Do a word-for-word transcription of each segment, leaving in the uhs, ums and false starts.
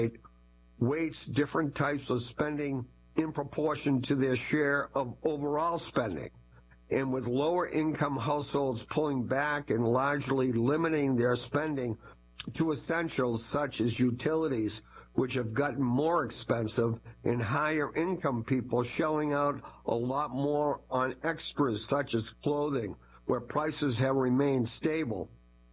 weights different types of spending in proportion to their share of overall spending. And with lower income households pulling back and largely limiting their spending to essentials such as utilities, which have gotten more expensive, and higher income people shelling out a lot more on extras such as clothing, where prices have remained stable,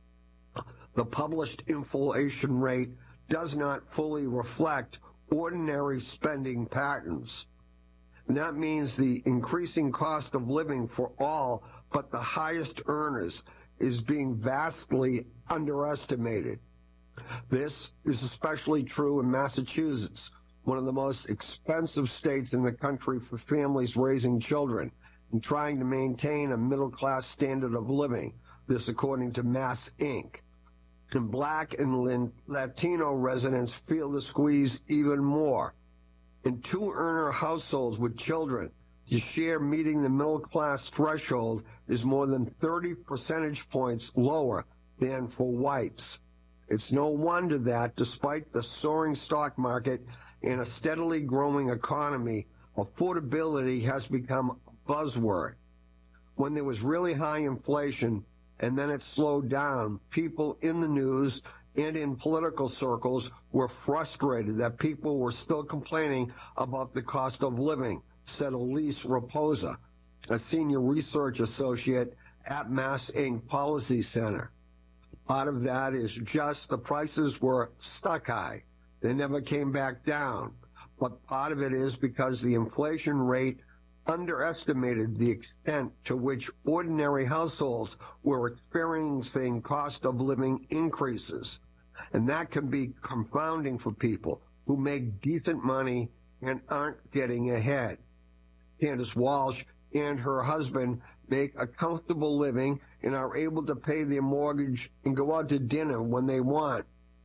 the published inflation rate does not fully reflect ordinary spending patterns. And that means the increasing cost of living for all but the highest earners is being vastly underestimated. This is especially true in Massachusetts, one of the most expensive states in the country for families raising children and trying to maintain a middle-class standard of living, this according to Mass Incorporated. And Black and Latino residents feel the squeeze even more. In two-earner households with children, the share meeting the middle-class threshold is more than thirty percentage points lower than for whites. It's no wonder that, despite the soaring stock market and a steadily growing economy, affordability has become a buzzword. When there was really high inflation and then it slowed down, people in the news and in political circles were frustrated that people were still complaining about the cost of living, said Elise Raposa, a senior research associate at Mass Incorporated Policy Center. Part of that is just the prices were stuck high. They never came back down. But part of it is because the inflation rate underestimated the extent to which ordinary households were experiencing cost of living increases. And that can be confounding for people who make decent money and aren't getting ahead. Candace Walsh and her husband make a comfortable living and are able to pay their mortgage and go out to dinner when they want.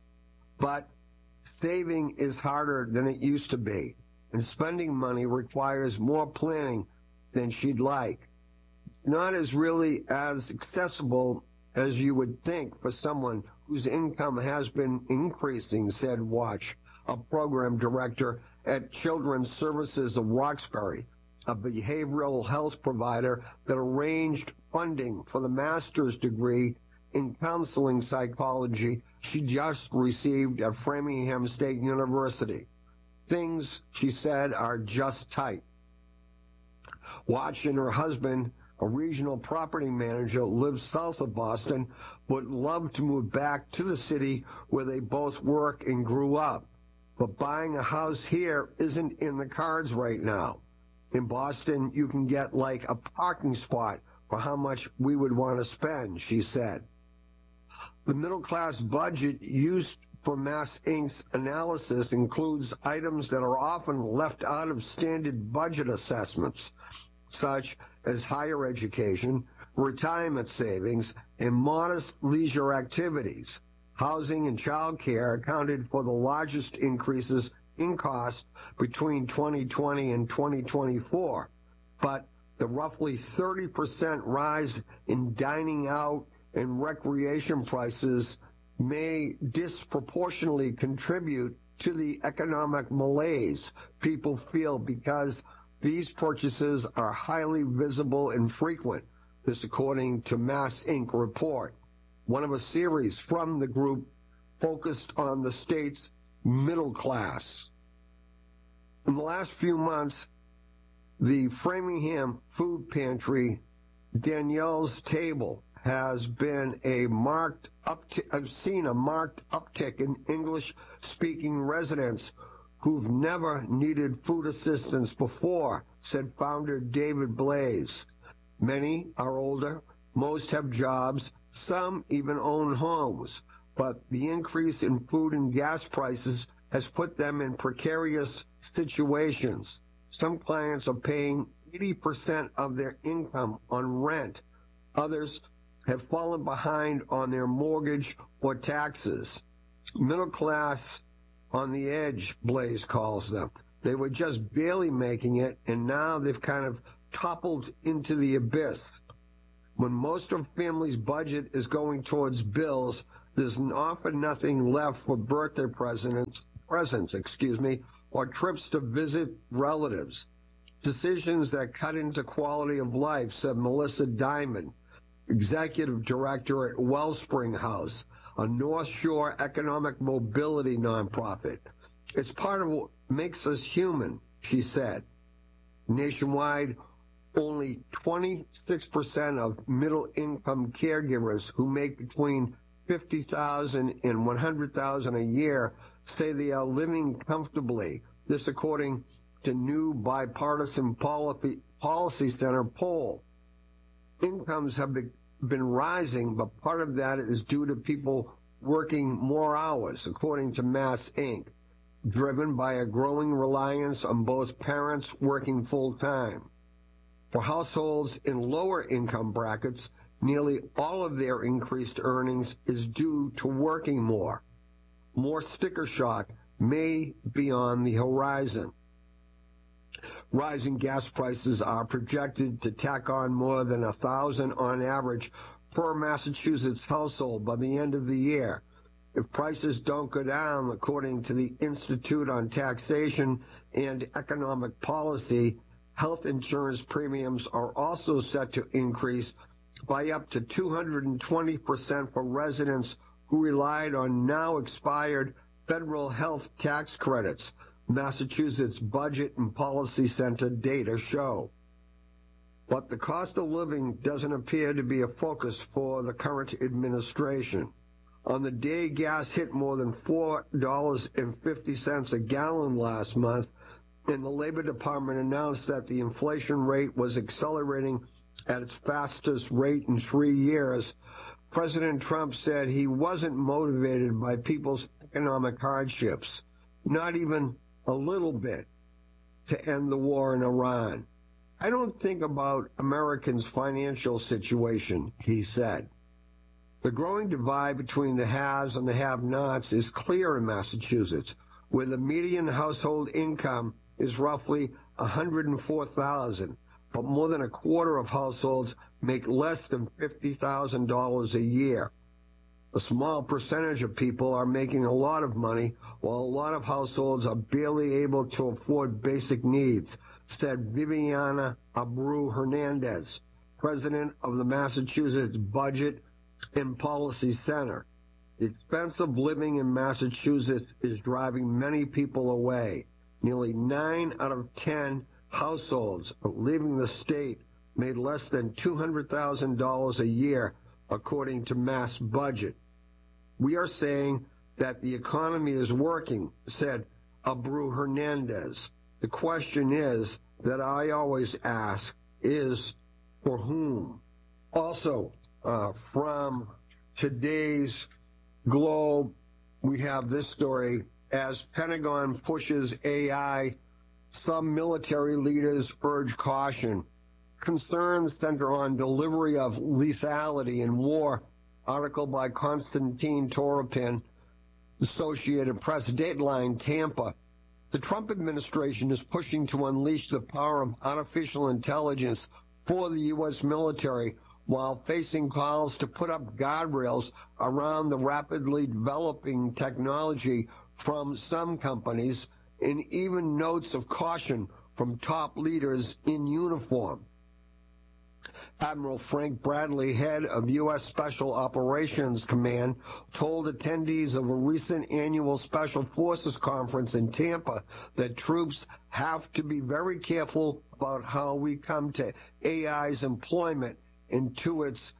But saving is harder than it used to be, and spending money requires more planning than she'd like. It's not as really as accessible as you would think for someone whose income has been increasing, said Watch, a program director at Children's Services of Roxbury, a behavioral health provider that arranged funding for the master's degree in counseling psychology she just received at Framingham State University. Things, she said, are just tight. Watch and her husband, a regional property manager, lives south of Boston, would love to move back to the city where they both work and grew up. But buying a house here isn't in the cards right now. In Boston, you can get like a parking spot for how much we would want to spend, she said. The middle-class budget used for Mass Incorporated's analysis includes items that are often left out of standard budget assessments, such as higher education, retirement savings, and modest leisure activities. Housing and child care accounted for the largest increases in cost between twenty twenty and twenty twenty-four, but the roughly thirty percent rise in dining out and recreation prices may disproportionately contribute to the economic malaise people feel because these purchases are highly visible and frequent, this according to Mass Incorporated report, one of a series from the group focused on the state's middle class. In the last few months, the Framingham Food Pantry Danielle's Table has been a marked uptick. I've seen a marked uptick in English-speaking residents who've never needed food assistance before, said founder David Blaze. Many are older, most have jobs, some even own homes, but the increase in food and gas prices has put them in precarious situations. Some clients are paying eighty percent of their income on rent. Others have fallen behind on their mortgage or taxes. Middle class on the edge, Blaze calls them. They were just barely making it, and now they've kind of toppled into the abyss. When most of a family's budget is going towards bills, there's often nothing left for birthday presents presents, excuse me, or trips to visit relatives. Decisions that cut into quality of life, said Melissa Diamond, executive director at Wellspring House, a North Shore economic mobility nonprofit. It's part of what makes us human, she said. Nationwide, only twenty-six percent of middle-income caregivers who make between fifty thousand dollars and one hundred thousand dollars a year say they are living comfortably. This according to new bipartisan policy, policy center poll. Incomes have been, been rising, but part of that is due to people working more hours, according to Mass Incorporated, driven by a growing reliance on both parents working full-time. For households in lower income brackets, nearly all of their increased earnings is due to working more. More sticker shock may be on the horizon. Rising gas prices are projected to tack on more than a thousand on average per Massachusetts household by the end of the year. If prices don't go down, according to the Institute on Taxation and Economic Policy, health insurance premiums are also set to increase by up to two hundred twenty percent for residents who relied on now expired federal health tax credits, Massachusetts Budget and Policy Center data show. But the cost of living doesn't appear to be a focus for the current administration. On the day gas hit more than four dollars and fifty cents a gallon last month, and the Labor Department announced that the inflation rate was accelerating at its fastest rate in three years, President Trump said he wasn't motivated by people's economic hardships, not even a little bit, to end the war in Iran. I don't think about Americans' financial situation, he said. The growing divide between the haves and the have-nots is clear in Massachusetts, where the median household income is roughly one hundred four thousand dollars, but more than a quarter of households make less than fifty thousand dollars a year. A small percentage of people are making a lot of money, while a lot of households are barely able to afford basic needs, said Viviana Abreu Hernandez, president of the Massachusetts Budget and Policy Center. The expensive living in Massachusetts is driving many people away. Nearly nine out of ten households leaving the state made less than two hundred thousand dollars a year, according to Mass Budget. We are saying that the economy is working, said Abreu Hernandez. The question is that I always ask is, for whom? Also, uh, from today's Globe, we have this story. As Pentagon pushes A I, some military leaders urge caution. Concerns center on delivery of lethality in war. Article by Konstantin Toropin, Associated Press, Dateline, Tampa. The Trump administration is pushing to unleash the power of artificial intelligence for the U S military while facing calls to put up guardrails around the rapidly developing technology from some companies, and even notes of caution from top leaders in uniform. Admiral Frank Bradley, head of U S Special Operations Command, told attendees of a recent annual Special Forces conference in Tampa that troops have to be very careful about how we come to A I's employment and to its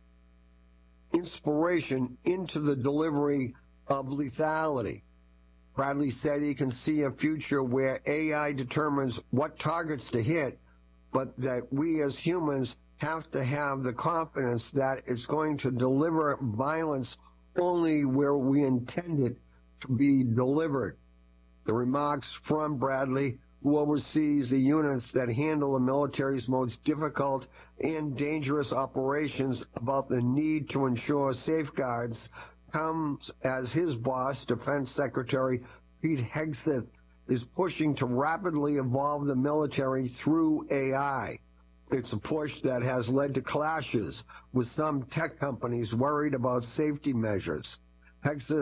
inspiration into the delivery of lethality. Bradley said he can see a future where A I determines what targets to hit, but that we as humans have to have the confidence that it's going to deliver violence only where we intend it to be delivered. The remarks from Bradley, who oversees the units that handle the military's most difficult and dangerous operations, about the need to ensure safeguards, comes as his boss, Defense Secretary Pete Hegseth, is pushing to rapidly evolve the military through A I. It's a push that has led to clashes with some tech companies worried about safety measures. Hegseth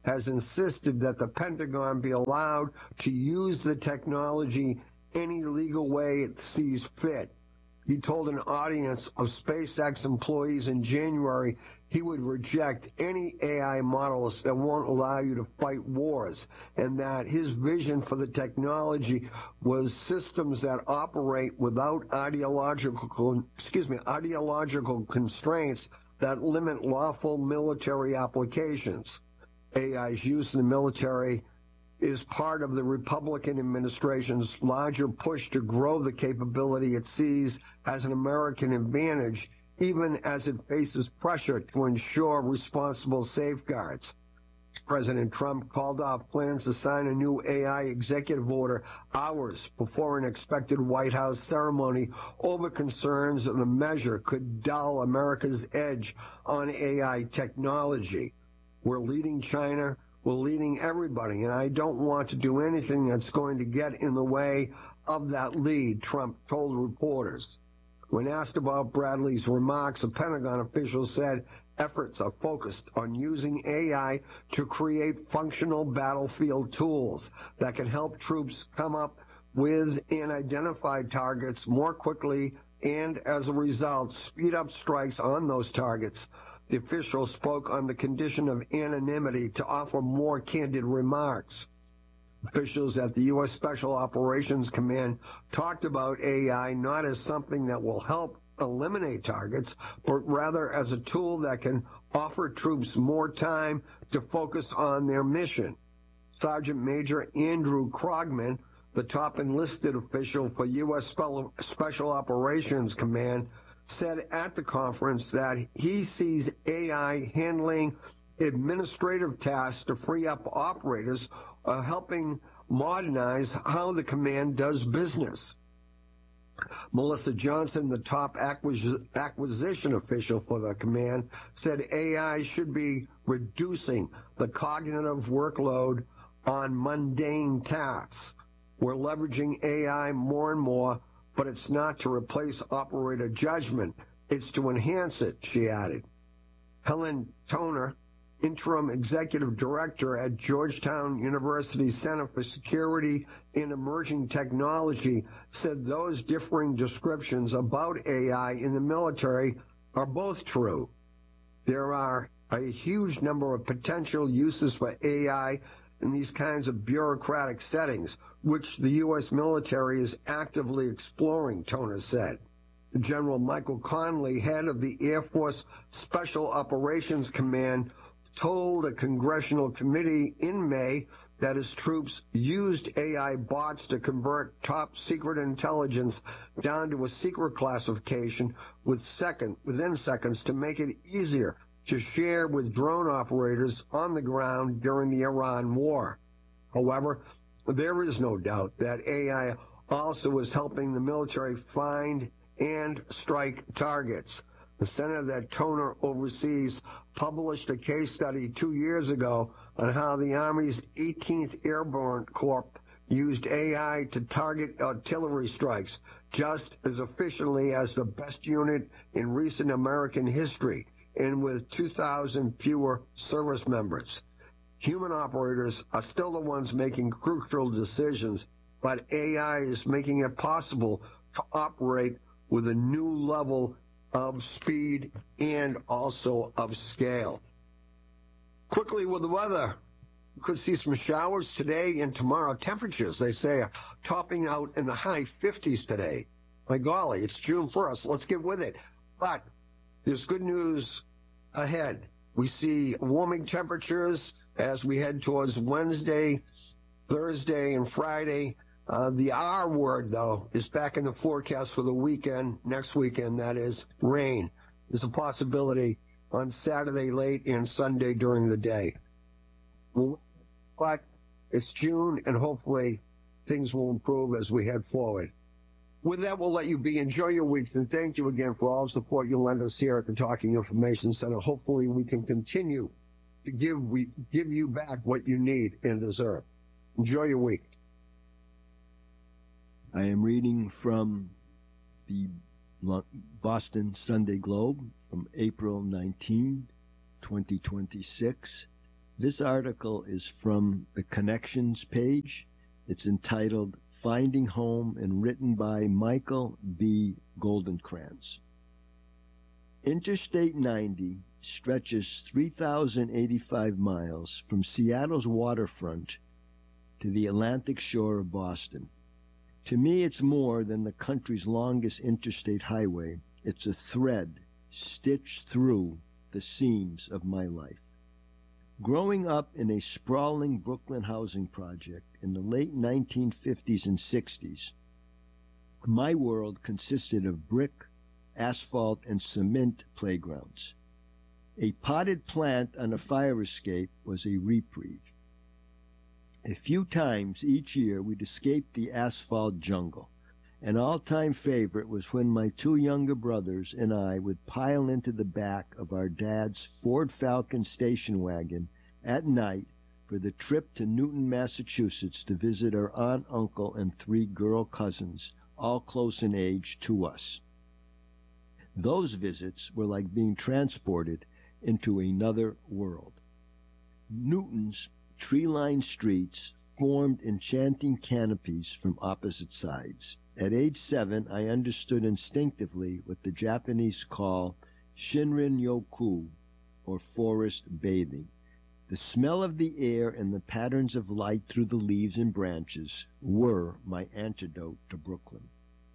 has insisted that the Pentagon be allowed to use the technology any legal way it sees fit. He told an audience of SpaceX employees in January he would reject any A I models that won't allow you to fight wars, and that his vision for the technology was systems that operate without ideological, excuse me, ideological constraints that limit lawful military applications. A I's use in the military is part of the Republican administration's larger push to grow the capability it sees as an American advantage, even as it faces pressure to ensure responsible safeguards. President Trump called off plans to sign a new A I executive order hours before an expected White House ceremony over concerns that the measure could dull America's edge on A I technology. We're leading China. We're leading everybody, and I don't want to do anything that's going to get in the way of that lead, Trump told reporters. When asked about Bradley's remarks, a Pentagon official said efforts are focused on using A I to create functional battlefield tools that can help troops come up with and identify targets more quickly and, as a result, speed up strikes on those targets. The official spoke on the condition of anonymity to offer more candid remarks. Officials at the U S Special Operations Command talked about A I not as something that will help eliminate targets, but rather as a tool that can offer troops more time to focus on their mission. Sergeant Major Andrew Krogman, the top enlisted official for U S Special Operations Command, said at the conference that he sees A I handling administrative tasks to free up operators, uh, helping modernize how the command does business. Melissa Johnson, the top acquis- acquisition official for the command, said A I should be reducing the cognitive workload on mundane tasks. We're leveraging A I more and more, but it's not to replace operator judgment. It's to enhance it, she added. Helen Toner, interim executive director at Georgetown University Center for Security and Emerging Technology, said those differing descriptions about A I in the military are both true. There are a huge number of potential uses for A I in these kinds of bureaucratic settings, which the U S military is actively exploring, Toner said. General Michael Conley, head of the Air Force Special Operations Command, told a congressional committee in May that his troops used A I bots to convert top secret intelligence down to a secret classification with second, within seconds to make it easier to share with drone operators on the ground during the Iran war. However, there is no doubt that A I also is helping the military find and strike targets. The center that Toner oversees published a case study two years ago on how the Army's eighteenth Airborne Corps used A I to target artillery strikes just as efficiently as the best unit in recent American history, and with two thousand fewer service members. Human operators are still the ones making crucial decisions, but A I is making it possible to operate with a new level of speed and also of scale. Quickly with the weather, you could see some showers today and tomorrow. Temperatures, they say, are topping out in the high fifties today. My golly, it's June first. Let's get with it. But there's good news ahead. We see warming temperatures as we head towards Wednesday, Thursday, and Friday. Uh, the R word, though, is back in the forecast for the weekend, next weekend, that is, rain. There's a possibility on Saturday late and Sunday during the day. But it's June, and hopefully things will improve as we head forward. With that, we'll let you be. Enjoy your weeks, and thank you again for all the support you lend us here at the Talking Information Center. Hopefully we can continue to give we give you back what you need and deserve. Enjoy your week. I am reading from the Boston Sunday Globe from April nineteenth, twenty twenty-six. This article is from the Connections page. It's entitled Finding Home and written by Michael B. Goldenkrantz. Interstate ninety stretches three thousand eighty-five miles from Seattle's waterfront to the Atlantic shore of Boston. To me, it's more than the country's longest interstate highway. It's a thread stitched through the seams of my life. Growing up in a sprawling Brooklyn housing project in the late nineteen fifties and sixties, my world consisted of brick, asphalt, and cement playgrounds. A potted plant on a fire escape was a reprieve. A few times each year we'd escape the asphalt jungle. An all-time favorite was when my two younger brothers and I would pile into the back of our dad's Ford Falcon station wagon at night for the trip to Newton, Massachusetts to visit our aunt, uncle, and three girl cousins, all close in age to us. Those visits were like being transported into another world. Newton's tree-lined streets formed enchanting canopies from opposite sides. At age seven, I understood instinctively what the Japanese call Shinrin-yoku, or forest bathing. The smell of the air and the patterns of light through the leaves and branches were my antidote to Brooklyn.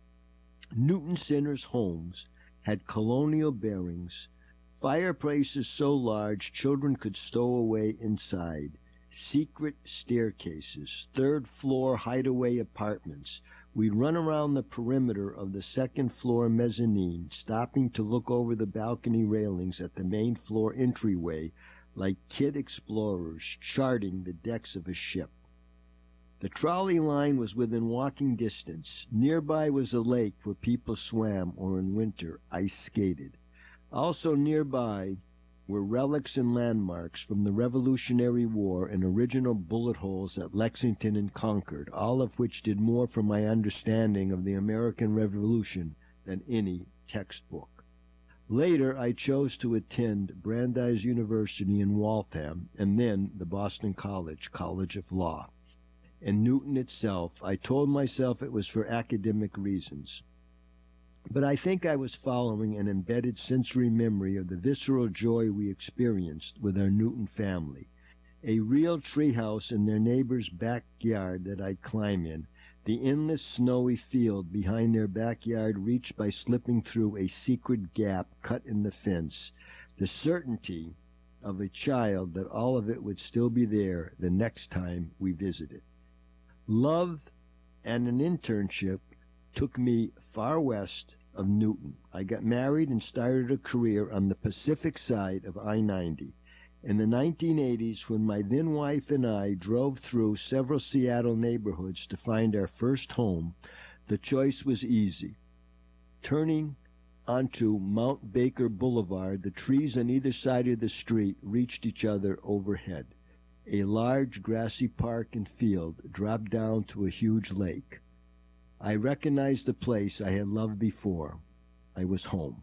Newton Center's homes had colonial bearings, fireplaces so large children could stow away inside, secret staircases, third-floor hideaway apartments. We'd run around the perimeter of the second-floor mezzanine, stopping to look over the balcony railings at the main floor entryway like kid explorers charting the decks of a ship. The trolley line was within walking distance. Nearby was a lake where people swam or in winter ice skated. Also nearby were relics and landmarks from the Revolutionary War and original bullet holes at Lexington and Concord, all of which did more for my understanding of the American Revolution than any textbook. Later, I chose to attend Brandeis University in Waltham and then the Boston College, College of Law. In Newton itself, I told myself it was for academic reasons. But I think I was following an embedded sensory memory of the visceral joy we experienced with our Newton family. A real treehouse in their neighbor's backyard that I'd climb in, the endless snowy field behind their backyard reached by slipping through a secret gap cut in the fence, the certainty of a child that all of it would still be there the next time we visited. Love and an internship took me far west of Newton. I got married and started a career on the Pacific side of I ninety. In the nineteen eighties, when my then wife and I drove through several Seattle neighborhoods to find our first home, the choice was easy. Turning onto Mount Baker Boulevard, the trees on either side of the street reached each other overhead. A large grassy park and field dropped down to a huge lake. I recognized the place I had loved before. I was home.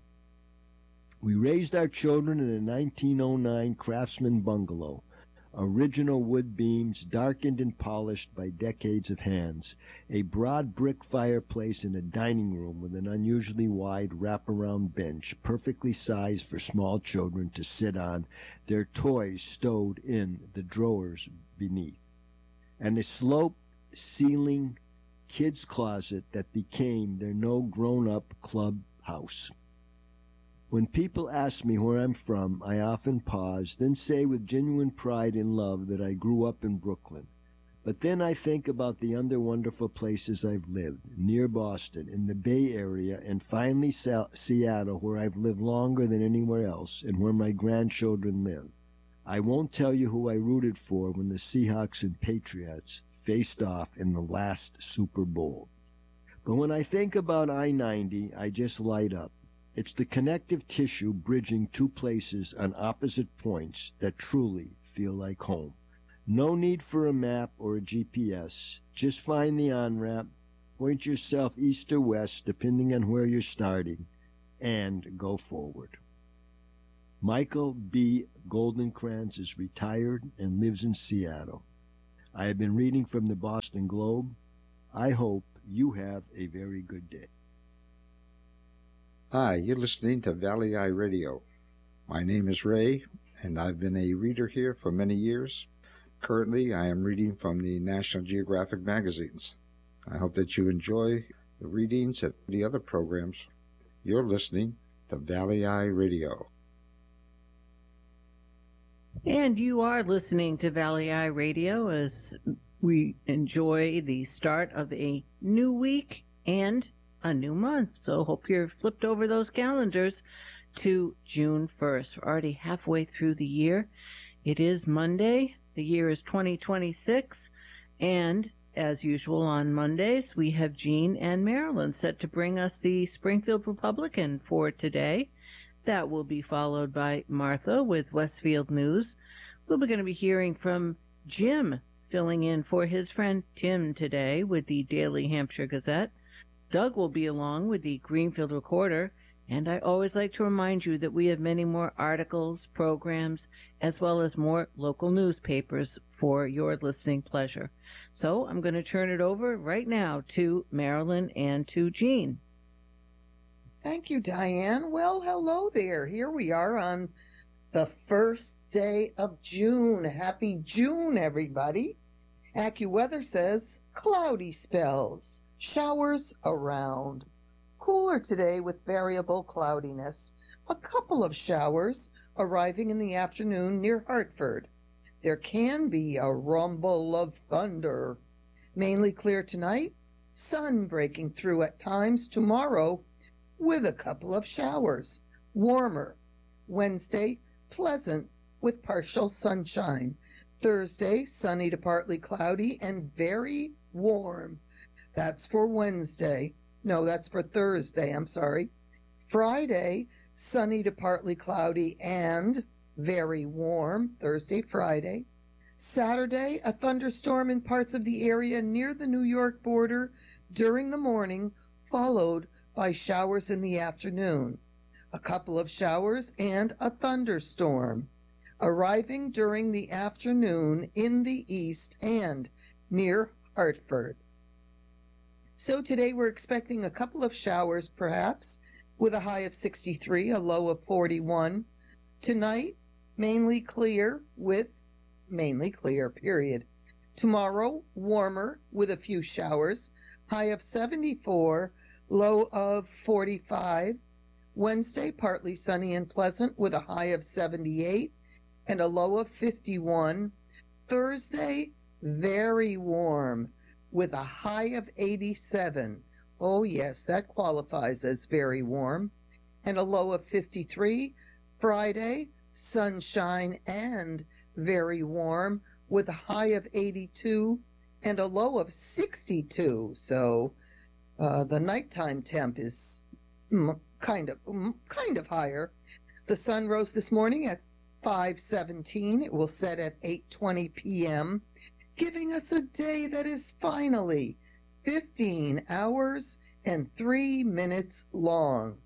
We raised our children in a nineteen oh nine Craftsman bungalow, original wood beams darkened and polished by decades of hands, a broad brick fireplace in a dining room with an unusually wide wraparound bench, perfectly sized for small children to sit on, their toys stowed in the drawers beneath, and a sloped ceiling kids' closet that became their no grown-up club house. When people ask me where I'm from, I often pause, then say with genuine pride and love that I grew up in Brooklyn. But then I think about the other wonderful places I've lived, near Boston, in the Bay Area, and finally Seattle, where I've lived longer than anywhere else, and where my grandchildren live. I won't tell you who I rooted for when the Seahawks and Patriots faced off in the last Super Bowl. But when I think about I ninety, I just light up. It's the connective tissue bridging two places on opposite points that truly feel like home. No need for a map or a G P S. Just find the on-ramp, point yourself east or west, depending on where you're starting, and go forward. Michael B. Goldenkrantz is retired and lives in Seattle. I have been reading from the Boston Globe. I hope you have a very good day. Hi, you're listening to Valley Eye Radio. My name is Ray, and I've been a reader here for many years. Currently, I am reading from the National Geographic magazines. I hope that you enjoy the readings and the other programs. You're listening to Valley Eye Radio. And you are listening to Valley Eye Radio as we enjoy the start of a new week and a new month. So hope you're flipped over those calendars to June first. We're already halfway through the year. It is Monday. The year is twenty twenty-six. And as usual on Mondays, we have Jean and Marilyn set to bring us the Springfield Republican for today. That will be followed by Martha with Westfield News. We'll be going to be hearing from Jim filling in for his friend Tim today with the Daily Hampshire Gazette. Doug will be along with the Greenfield Recorder. And I always like to remind you that we have many more articles, programs, as well as more local newspapers for your listening pleasure. So I'm going to turn it over right now to Marilyn and to Jean. Thank you, Diane. Well, hello there. Here we are on the first day of June. Happy June, everybody. AccuWeather says cloudy spells, showers around. Cooler today with variable cloudiness. A couple of showers arriving in the afternoon near Hartford. There can be a rumble of thunder. Mainly clear tonight. Sun breaking through at times tomorrow with a couple of showers. Warmer. Wednesday, pleasant with partial sunshine. Thursday, sunny to partly cloudy and very warm. That's for Wednesday. No, that's for Thursday, I'm sorry. Friday, sunny to partly cloudy and very warm. Thursday, Friday. Saturday, a thunderstorm in parts of the area near the New York border during the morning, followed by showers in the afternoon. A couple of showers and a thunderstorm arriving during the afternoon in the east and near Hartford. So today we're expecting a couple of showers perhaps, with a high of sixty-three, a low of forty-one. Tonight, mainly clear with mainly clear, period. Tomorrow, warmer with a few showers, high of seventy-four, low of forty-five. Wednesday, partly sunny and pleasant with a high of seventy-eight and a low of fifty-one. Thursday, very warm with a high of eighty-seven. Oh yes, that qualifies as very warm. And a low of fifty-three. Friday, sunshine and very warm with a high of eighty-two and a low of sixty-two. So uh, the nighttime temp is mm, kind of mm, kind of higher. The sun rose this morning at five seventeen. It will set at eight twenty p.m., giving us a day that is finally fifteen hours and three minutes long.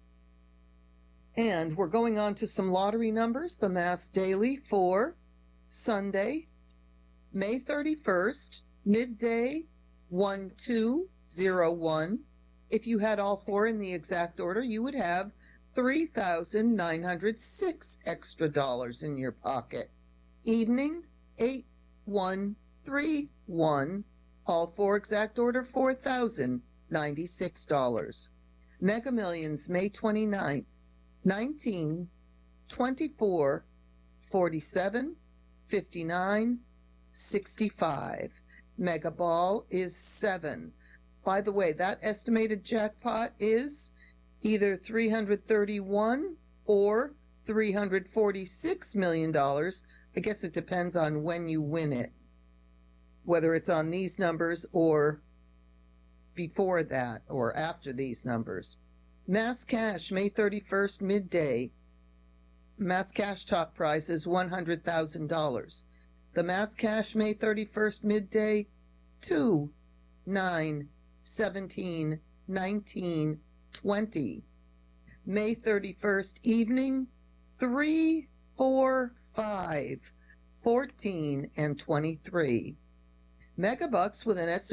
And we're going on to some lottery numbers, the Mass Daily for Sunday, May thirty-first, midday, one two zero one. If you had all four in the exact order, you would have three thousand nine hundred six extra dollars in your pocket. Evening, eight one three one. All four exact order, four thousand ninety-six dollars. Mega Millions, May twenty-ninth, nineteen, twenty-four, forty-seven, fifty-nine, sixty-five. Mega Ball is seven. By the way, that estimated jackpot is either three hundred thirty-one or three hundred forty-six million dollars. I guess it depends on when you win it, whether it's on these numbers or before that or after these numbers. Mass Cash, May thirty-first, midday. Mass Cash top prize is one hundred thousand dollars. The Mass Cash, May thirty-first, midday, two, nine, seventeen, nineteen, twenty. May thirty-first, evening, three, four, five, fourteen, and twenty-three. Megabucks with an estimated